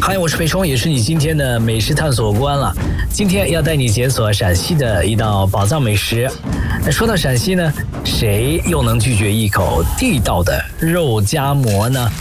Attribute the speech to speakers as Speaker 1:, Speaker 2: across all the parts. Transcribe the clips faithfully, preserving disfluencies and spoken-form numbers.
Speaker 1: 嗨，我是裴冲，也是你今天的美食探索官了。今天要带你解锁陕西的一道宝藏美食。那说到陕西呢，谁又能拒绝一口地道的肉夹馍呢？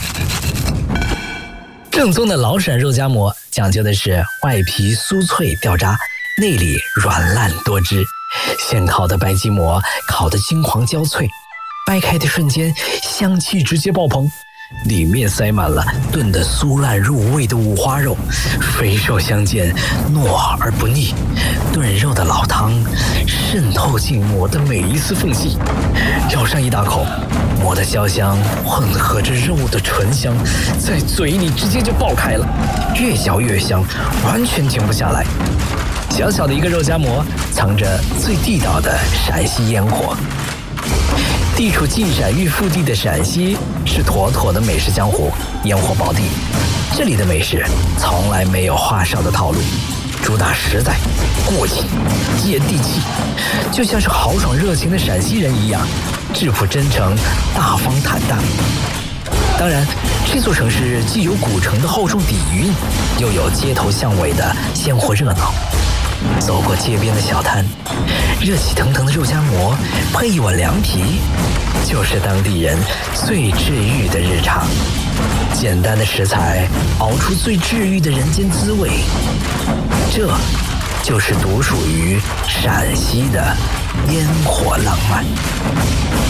Speaker 1: 正宗的老陕肉夹馍讲究的是外皮酥脆掉渣，内里软烂多汁。现烤的白吉馍烤得金黄焦脆，掰开的瞬间香气直接爆棚。里面塞满了炖得酥烂入味的五花肉，肥瘦相间，糯而不腻。炖肉的老汤渗透进馍的每一丝缝隙，咬上一大口，馍的焦香混合着肉的醇香，在嘴里直接就爆开了，越嚼越香，完全停不下来。小小的一个肉夹馍，藏着最地道的陕西烟火。地处晋陕豫腹地的陕西是妥妥的美食江湖，烟火宝地。这里的美食从来没有话少的套路，主打实在、过瘾、接地气，就像是豪爽热情的陕西人一样，质朴真诚、大方坦荡。当然，这座城市既有古城的厚重底蕴，又有街头巷尾的鲜活热闹。走过街边的小摊，热气腾腾的肉夹馍配一碗凉皮，就是当地人最治愈的日常。简单的食材熬出最治愈的人间滋味，这就是独属于陕西的烟火浪漫。